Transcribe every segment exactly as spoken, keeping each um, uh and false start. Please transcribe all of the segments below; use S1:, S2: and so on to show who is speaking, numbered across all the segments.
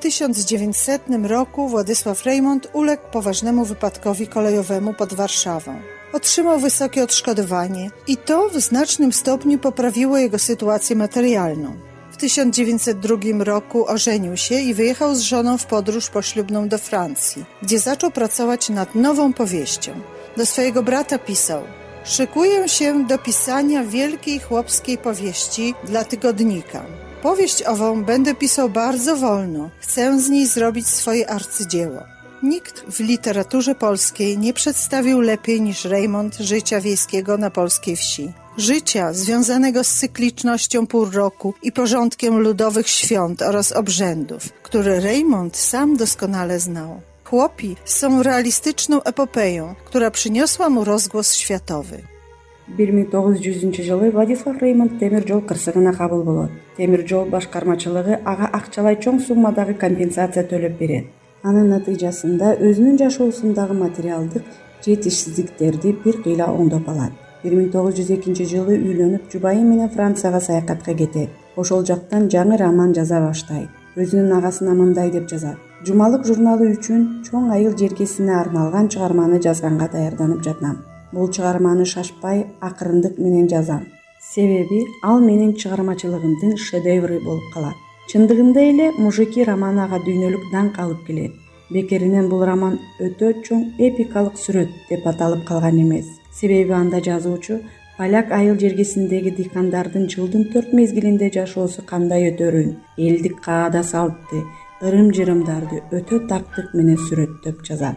S1: tysiąc dziewięćsetnym roku Władysław Reymont uległ poważnemu wypadkowi kolejowemu pod Warszawą. Otrzymał wysokie odszkodowanie i to w znacznym stopniu poprawiło jego sytuację materialną. W tysiąc dziewięćset drugim roku ożenił się i wyjechał z żoną w podróż poślubną do Francji, gdzie zaczął pracować nad nową powieścią. Do swojego brata pisał: szykuję się do pisania wielkiej chłopskiej powieści dla tygodnika. Powieść ową będę pisał bardzo wolno. Chcę z niej zrobić swoje arcydzieło. Nikt w literaturze polskiej nie przedstawił lepiej niż Reymont życia wiejskiego na polskiej wsi. Życia związanego z cyklicznością pół roku i porządkiem ludowych świąt oraz obrzędów, które Reymont sam doskonale znał. Chłopi są realistyczną epopeją, która przyniosła mu rozgłos światowy.
S2: bir ming to'qqiz yuz yüzüncü жылы Владислав Реймонт темир жол кырсыгына кабыл болот. Темир жол башкармачылыгы ага акчалай чоң суммадагы компенсация төлөп берет. Анын натыйжасында өзүнүн жашоосундагы материалдык жетишсиздиктерди бир кыйла оңдоп алат. bir ming to'qqiz yuz экинчи жылы үйлөнүп, жубайы менен Францияга саякатка кетет. Ошол жактан жаңы роман жаза баштайт. Өзүнүн агасына мындай деп жазат: Жумалык журналы үчүн чоң айыл жергесине арналган чыгарманы жазганга даярданып жатам. Бул чыгарманы шашпай, акырындык менен жазам. Себеби ал менин чыгармачылыгымдын шедевры болуп калат. Чындыгында эле Мужики романы ага дүйнөлүк даңк алып келет. Бекеринен бул роман өтө чоң эпикалык сүрөт деп аталып калган эмес. Себеби анда жазуучу поляк айыл жергесиндеги дыйкандардын жылдын төрт мезгилинде жашоосу кандай өтөрүн, элдик каада салтты, ырым-жырымдарды өтө тактык менен сүрөттөп жазат.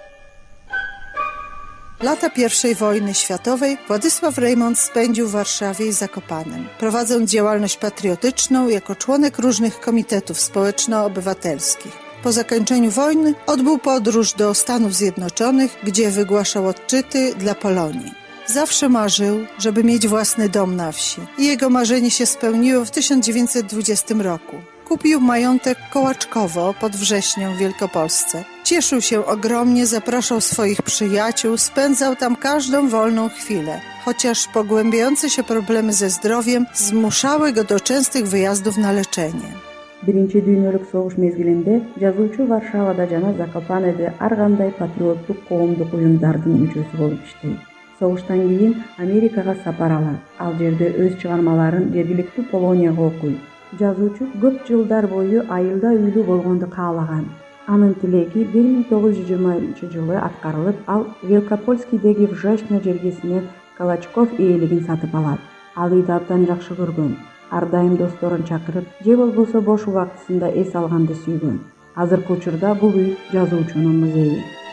S1: Lata pierwszej wojny światowej Władysław Reymont spędził w Warszawie i Zakopanem, prowadząc działalność patriotyczną jako członek różnych komitetów społeczno-obywatelskich. Po zakończeniu wojny odbył podróż do Stanów Zjednoczonych, gdzie wygłaszał odczyty dla Polonii. Zawsze marzył, żeby mieć własny dom na wsi i jego marzenie się spełniło w tysiąc dziewięćset dwudziestym roku. Kupił majątek Kołaczkowo pod Wrześnią w Wielkopolsce. Cieszył się ogromnie, zapraszał swoich przyjaciół, spędzał tam każdą wolną chwilę, chociaż pogłębiające się problemy ze zdrowiem zmuszały go do częstych wyjazdów na leczenie.
S2: Биринчи дүйнөлүк согуш мезгилинде жазуучу Варшавада жана Закопанеде ар кандай патриоттук коомдук уюмдардын мүчөсү болуп иштейт. Согуштан кийин Америкага сапар алат. Ал жерде өз чыгармаларын жергиликтүү Полонияга окуйт. Жазуучу көп жылдар бою айылда үйлүү болгонду каалаган. Анын тилеги bir ming to'qqiz yuz yigirmanчы жылы аткарылып, ал Великопольскийдеги Вжешня жергесинен Калачков ээлигин сатып алат. Ал үйдү абдан жакшы көргөн. Ар дайым досторун чакырып, же болбосо бош убактысында эс алганды сүйгөн. Азыркы учурда бул үй жазуучунун музейи.